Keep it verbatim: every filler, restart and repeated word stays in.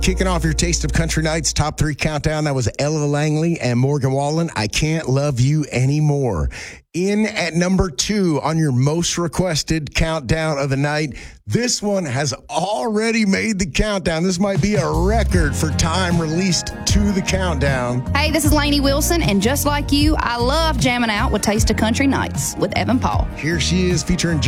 Kicking off your Taste of Country Nights top three countdown, that was Ella Langley and Morgan Wallen, I Can't Love You Anymore. In at number two on your most requested countdown of the night, this one has already made the countdown. This might be a record for time released to the countdown. Hey, this is Lainey Wilson, and just like you, I love jamming out with Taste of Country Nights with Evan Paul. Here she is featuring